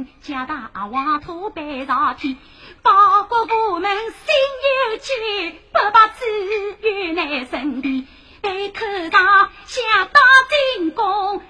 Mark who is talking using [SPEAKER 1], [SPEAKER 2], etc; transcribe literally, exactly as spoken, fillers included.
[SPEAKER 1] 家大黄土背朝天，报国部门心有戚，不把资源来身边，被口上想当进宫，